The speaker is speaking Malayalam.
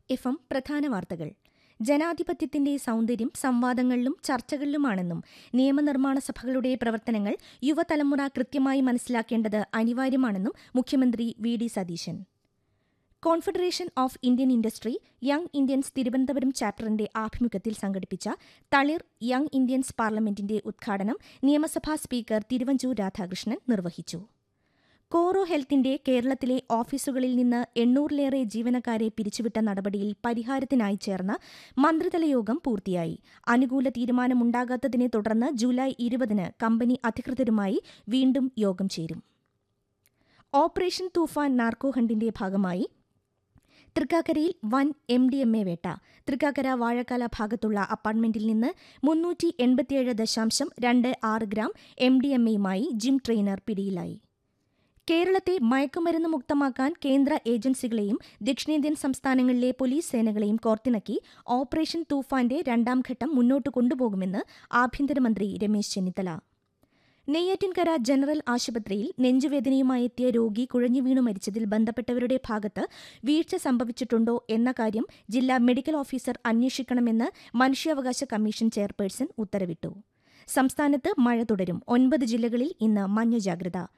FM പ്രധാന വാർത്തകൾ. ജനാധിപത്യത്തിന്റെ സൗന്ദര്യം സംവാദങ്ങളിലും ചർച്ചകളിലുമാണെന്നും നിയമനിർമ്മാണ സഭകളുടെ പ്രവർത്തനങ്ങൾ യുവതലമുറ കൃത്യമായി മനസ്സിലാക്കേണ്ടത് അനിവാര്യമാണെന്നും മുഖ്യമന്ത്രി VD. Satheesan. Confederation of Indian industry young Indians Thiruvananthapuram ചാപ്റ്ററിന്റെ ആഭിമുഖ്യത്തിൽ സംഘടിപ്പിച്ച തളിർ യങ് ഇന്ത്യൻസ് പാർലമെന്റിന്റെ ഉദ്ഘാടനം നിയമസഭാ സ്പീക്കർ തിരുവഞ്ചൂർ രാധാകൃഷ്ണൻ നിർവഹിച്ചു. കോറോ ഹെൽത്തിന്റെ കേരളത്തിലെ ഓഫീസുകളിൽ നിന്ന് 800-ലേറെ ജീവനക്കാരെ പിരിച്ചുവിട്ട നടപടിയിൽ പരിഹാരത്തിനായി ചേർന്ന മന്ത്രിതല യോഗം പൂർത്തിയായി. അനുകൂല തീരുമാനമുണ്ടാകാത്തതിനെ തുടർന്ന് ജൂലൈ 20-ന് കമ്പനി അധികൃതരുമായി വീണ്ടും യോഗം ചേരും. ഓപ്പറേഷൻ തൂഫാൻ നാർക്കോ ഹണ്ടിന്റെ ഭാഗമായി തൃക്കാക്കരയിൽ വൻ MDMA വേട്ട. തൃക്കാക്കര വാഴക്കാല ഭാഗത്തുള്ള അപ്പാർട്ട്മെന്റിൽ നിന്ന് 387.26 ഗ്രാം MDMAയുമായി ജിം ട്രെയിനർ പിടിയിലായി. കേരളത്തെ മയക്കുമരുന്ന് മുക്തമാക്കാൻ കേന്ദ്ര ഏജൻസികളെയും ദക്ഷിണേന്ത്യൻ സംസ്ഥാനങ്ങളിലെ പോലീസ് സേനകളെയും കോർത്തിണക്കി ഓപ്പറേഷൻ തൂഫാന്റെ രണ്ടാം ഘട്ടം മുന്നോട്ട് കൊണ്ടുപോകുമെന്ന് ആഭ്യന്തരമന്ത്രി രമേശ് ചെന്നിത്തല. നെയ്യാറ്റിൻകര ജനറൽ ആശുപത്രിയിൽ നെഞ്ചുവേദനയുമായെത്തിയ രോഗി കുഴഞ്ഞുവീണു മരിച്ചതിൽ ബന്ധപ്പെട്ടവരുടെ ഭാഗത്ത് വീഴ്ച സംഭവിച്ചിട്ടുണ്ടോ എന്ന കാര്യം ജില്ലാ മെഡിക്കൽ ഓഫീസർ അന്വേഷിക്കണമെന്ന് മനുഷ്യാവകാശ കമ്മീഷൻ ചെയർപേഴ്സൺ ഉത്തരവിട്ടു. സംസ്ഥാനത്ത് മഴ തുടരും. 9 ജില്ലകളിൽ ഇന്ന് മഞ്ഞ ജാഗ്രത.